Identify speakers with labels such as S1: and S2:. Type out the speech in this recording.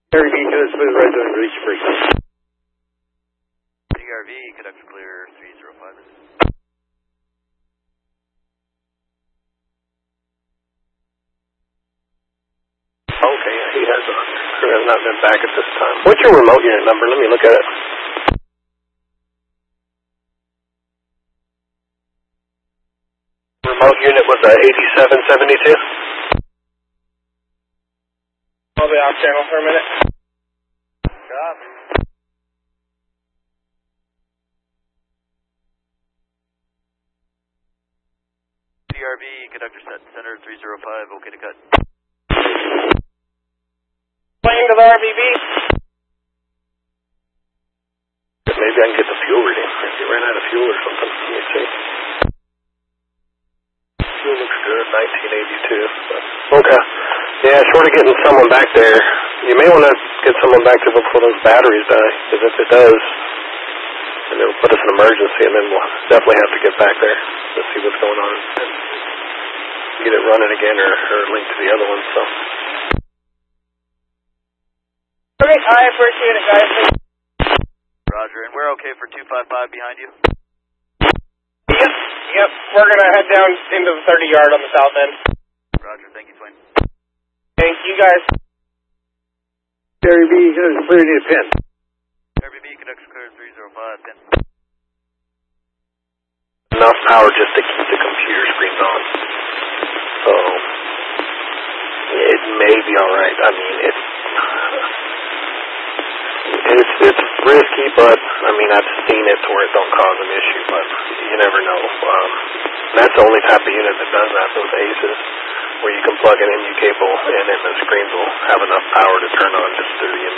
S1: Gary B, conductor clear resident reach frequency.
S2: DRV, conductor clear 305.
S1: Okay, he has not been back at this time. What's your remote unit number? Let me look at it. Remote unit was 8772. I'll be off channel for a minute.
S2: Copy. DRV, conductor set center 305, okay to cut.
S1: Plane to the RVB. Maybe I can get the fuel reading. If you ran out of fuel or something. Let me see. Fuel looks good, 1982. Okay. Yeah, short of getting someone back there. You may want to get someone back there before those batteries die, because if it does, then it'll put us in emergency, and then we'll definitely have to get back there to see what's going on and get it running again or link to the other one. So. Great, I appreciate it, guys.
S2: Roger, and we're okay for 255 behind you?
S1: Yep, we're going to head down into the 30-yard on the south end.
S2: Roger, thank you, Twain.
S1: Thank you, guys. Gary B, conductor clear, need a pin.
S2: RVB, conductor clear 305, pin.
S1: Enough power just to keep the computer screens on. So, it may be alright. I mean, it's risky, but, I mean, I've seen it to where it don't cause an issue, but you never know. That's the only type of unit that does that, those ACEs, where you can plug an MU cable and then the screens will have enough power to turn on just through the